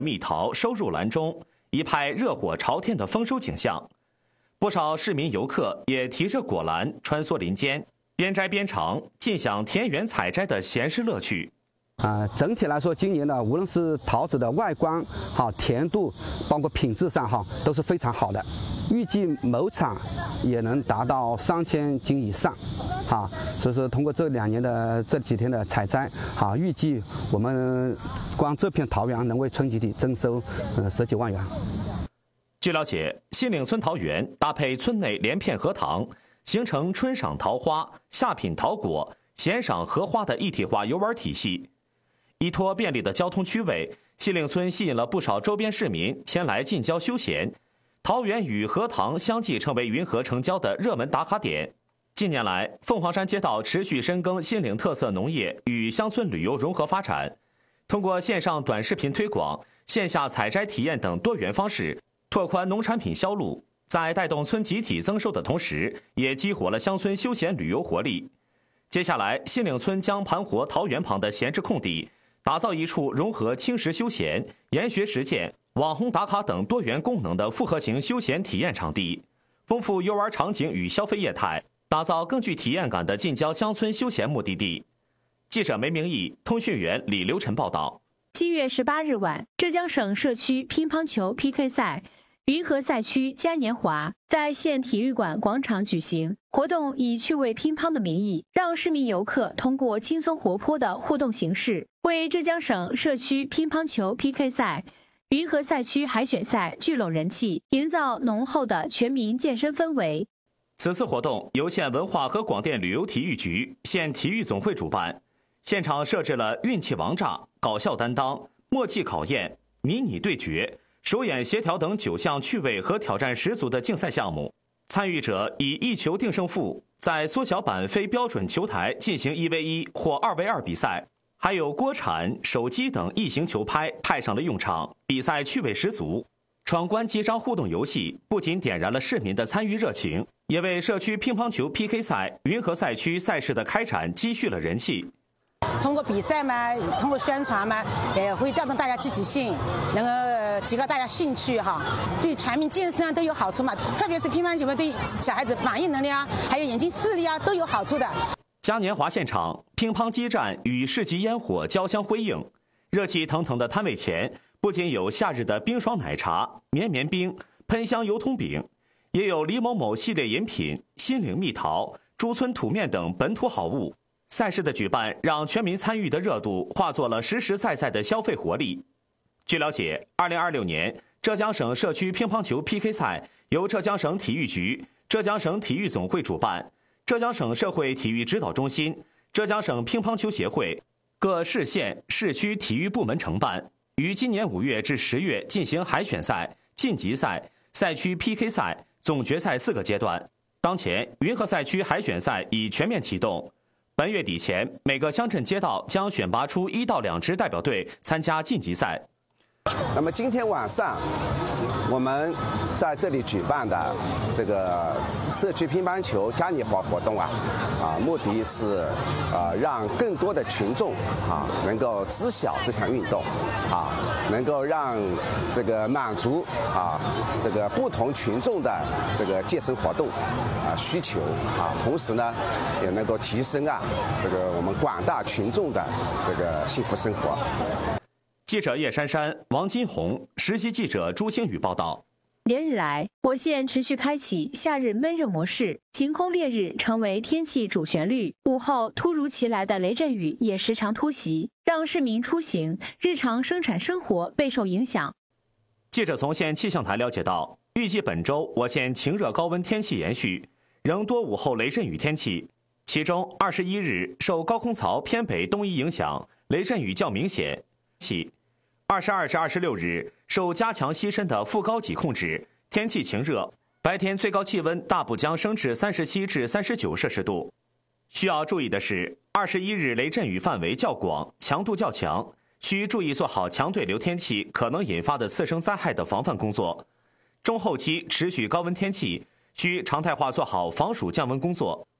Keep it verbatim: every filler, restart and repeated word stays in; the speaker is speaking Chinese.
蜜桃收入篮中，一派热火朝天的丰收景象。不少市民游客也提着果篮穿梭林间，边摘边尝，尽享田园采摘的闲适乐趣。 啊、呃，整体来说，今年呢，无论是桃子的外观、哈甜度，包括品质上哈，都是非常好的。预计某场也能达到三千斤以上，啊，所以说通过这两年的这几天的采摘，啊，预计我们光这片桃园能为村集体增收呃十几万元。 据了解，新岭村桃园搭配村内连片荷塘，形成春赏桃花、夏品桃果、闲赏荷花的一体化游玩体系。依托便利的交通区位，新岭村吸引了不少周边市民前来近郊休闲。桃园与荷塘相继成为云河城郊的热门打卡点。近年来，凤凰山街道持续深耕新岭特色农业与乡村旅游融合发展，通过线上短视频推广、线下采摘体验等多元方式，拓宽农产品销路，在带动村集体增收的同时，也激活了乡村休闲旅游活力。接下来，新岭村将盘活桃园旁的闲置空地，打造一处融合轻食休闲、研学实践、网红打卡等多元功能的复合型休闲体验场地，丰富游玩场景与消费业态，打造更具体验感的近郊乡村休闲目的地。记者梅明义、通讯员李刘晨报道。 七月十八日晚，浙江省社区乒乓球 P K 赛云河赛区嘉年华在县体育馆广场举行。活动以趣味乒乓的名义，让市民游客通过轻松活泼的互动形式，为浙江省社区乒乓球 P K 赛云河赛区海选赛聚拢人气，营造浓厚的全民健身氛围。 此次活动由县文化和广电旅游体育局、县体育总会主办，现场设置了运气王炸、搞笑担当、默契考验、迷你对决、手眼协调等九项趣味和挑战十足的竞赛项目。参与者以一球定胜负，在缩小版非标准球台进行一 v 一或二 v 二比赛。还有锅铲、手机等异形球拍派上了用场，比赛趣味十足。闯关集章互动游戏不仅点燃了市民的参与热情，也为社区乒乓球 P K 赛云河赛区赛事的开展积蓄了人气。 通过比赛嘛，通过宣传嘛，也会调动大家积极性，能够提高大家兴趣哈，对全民健身啊都有好处嘛。特别是乒乓球嘛，对小孩子反应能力啊，还有眼睛视力啊都有好处的。 嘉年华现场，乒乓激战与市集烟火交相辉映。热气腾腾的摊位前，不仅有夏日的冰爽奶茶、绵绵冰、喷香油通饼，也有李某某系列饮品、新岭蜜桃、朱村土面等本土好物。赛事的举办让全民参与的热度化作了实实在在的消费活力。据了解，二零二六年浙江省社区乒乓球 P K 赛由浙江省体育局、浙江省体育总会主办，浙江省社会体育指导中心、浙江省乒乓球协会、各市县市区体育部门承办，于今年五月至十月进行海选赛、晋级赛、赛区 P K 赛、总决赛四个阶段。当前，云河赛区海选赛已全面启动。本月底前，每个乡镇街道将选拔出一到两支代表队参加晋级赛。 那么今天晚上，我们在这里举办的这个社区乒乓球嘉年华活动啊，啊，目的是啊让更多的群众啊能够知晓这项运动，啊，能够让这个满足啊这个不同群众的这个健身活动啊需求啊，同时呢也能够提升啊这个我们广大群众的这个幸福生活。 记者叶珊珊、王金红，实习记者朱星宇报道。 连日来，我县持续开启夏日闷热模式，晴空烈日成为天气主旋律。午后突如其来的雷阵雨也时常突袭，让市民出行、日常生产生活备受影响。 记者从县气象台了解到，预计本周我县晴热高温天气延续，仍多午后雷阵雨天气。其中，二十一日受高空槽偏北东移影响，雷阵雨较明显。其二十二至二十六日，受加强西伸的副高级控制，天气晴热，白天最高气温大不将升至三十七至三十九摄氏度。需要注意的是，二十一日雷阵雨范围较广，强度较强，需注意做好强对流天气可能引发的次生灾害的防范工作。中后期持续高温天气，需常态化做好防暑降温工作，